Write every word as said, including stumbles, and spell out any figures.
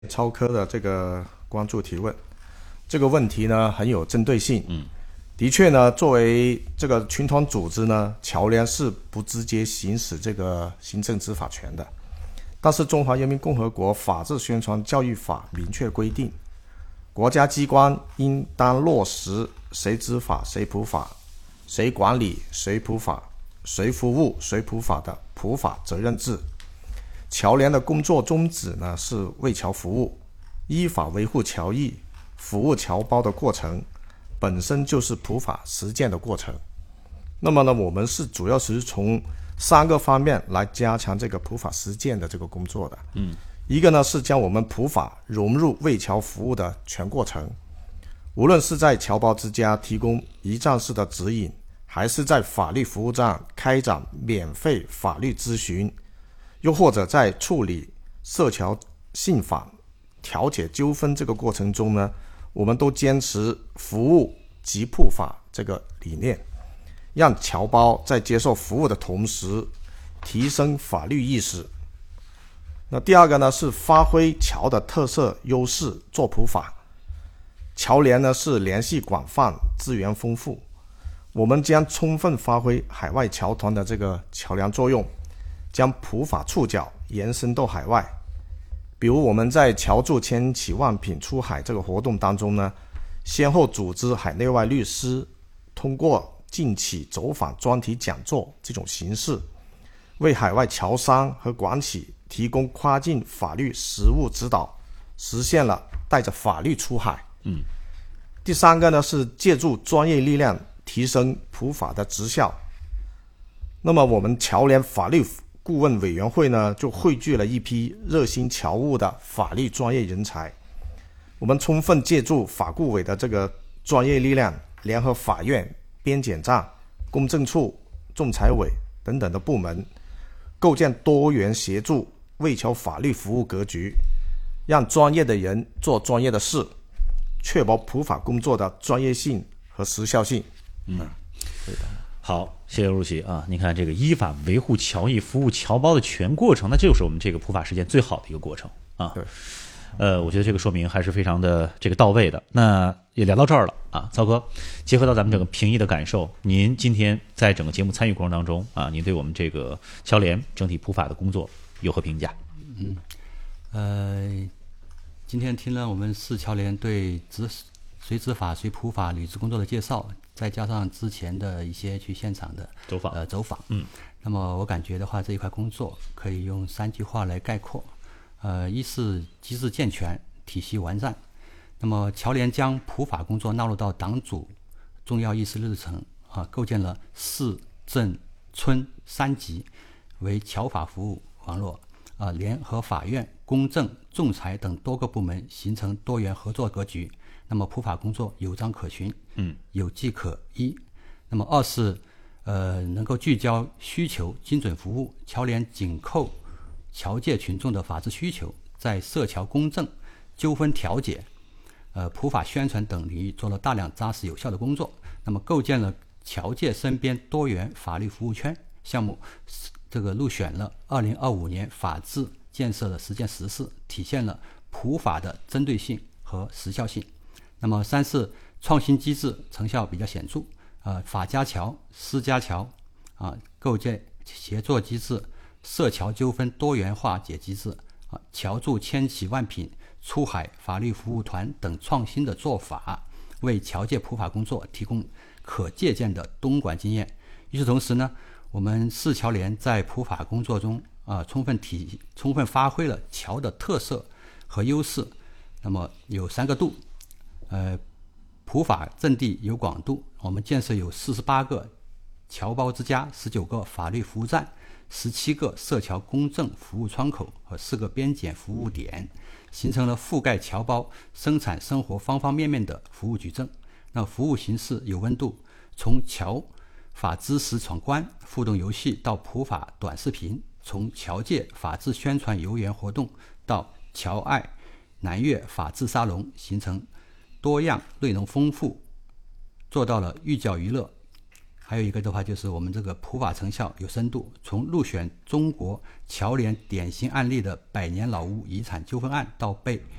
超科的这个关注提问，这个问题呢很有针对性。 嗯， 的确呢，作为这个群团组织呢，侨联是不直接行使这个行政执法权的。但是《中华人民共和国法治宣传教育法》明确规定，国家机关应当落实谁执法谁普法，谁管理谁普法，谁服务谁普法的普法责任制。侨联的工作宗旨呢是为侨服务，依法维护侨益，服务侨胞的过程本身就是普法实践的过程。那么呢，我们是主要是从三个方面来加强这个普法实践的这个工作的。 嗯， 一个呢是将我们普法融入为侨服务的全过程，无论是在侨胞之家提供一站式的指引，还是在法律服务站开展免费法律咨询，又或者在处理涉侨信访、调解纠纷这个过程中呢，我们都坚持服务即普法这个理念，让侨胞在接受服务的同时提升法律意识。那第二个呢是发挥侨的特色优势做普法。侨联呢是联系广泛，资源丰富，我们将充分发挥海外侨团的这个桥梁作用，将普法触角延伸到海外。比如我们在侨助千起万品出海这个活动当中呢，先后组织海内外律师通过近期走访专题讲座这种形式，为海外侨商和广企提供跨境法律实务指导，实现了带着法律出海。 嗯， 第三个呢是借助专业力量提升普法的质效。那么我们侨联法律顾问委员会呢，就汇聚了一批热心侨务的法律专业人才。我们充分借助法顾委的这个专业力量，联合法院、边检站、公证处、仲裁委等等的部门，构建多元协助为侨法律服务格局，让专业的人做专业的事，确保普法工作的专业性和时效性。 嗯，好，谢谢陆主席啊！您看这个依法维护侨益、服务侨胞的全过程，那这就是我们这个普法实践最好的一个过程啊。 对， 呃，我觉得这个说明还是非常的这个到位的。那也聊到这儿了啊，曹哥，结合到咱们整个评议的感受，您今天在整个节目参与过程当中啊，您对我们这个侨联整体普法的工作有何评价？ 嗯，呃，今天听了我们市侨联对执随执法随普法履职工作的介绍，再加上之前的一些去现场的走访， 呃走访， 嗯， 那么我感觉的话，这一块工作可以用三句话来概括，呃，一是机制健全，体系完善。那么侨联将普法工作纳入到党组重要议事日程啊，构建了市镇村三级为侨法服务网络啊，联合法院、公证、仲裁等多个部门，形成多元合作格局。那么普法工作有章可循， 嗯， 有迹可依。那么二是呃能够聚焦需求，精准服务。侨联紧扣侨界群众的法治需求，在涉侨公证、纠纷调解、呃普法宣传等领域做了大量扎实有效的工作。那么构建了侨界身边多元法律服务圈项目，这个入选了二零二五年法治建设的实践实事，体现了普法的针对性和时效性。那么三是创新机制成效比较显著，呃，法家侨、私家侨啊，构建协作机制，涉侨纠纷多元化解机制啊，侨助千起万品出海法律服务团等创新的做法，为侨界普法工作提供可借鉴的东莞经验。与此同时呢，我们市侨联在普法工作中啊，充分体充分发挥了侨的特色和优势。那么有三个度。呃，普法阵地有广度，我们建设有四十八个侨胞之家、十九个法律服务站、十七个涉侨公证服务窗口和四个边检服务点，形成了覆盖侨胞生产生活方方面面的服务矩阵。那服务形式有温度，从侨法知识闯关互动游戏到普法短视频，从侨界法治宣传游园活动到侨爱南粤法治沙龙，形成多样内容丰富，做到了寓教于乐、 还有一个的话就是我们这个普法成效有深度，从入选中国侨联典型案例的百年老屋遗产纠纷案到被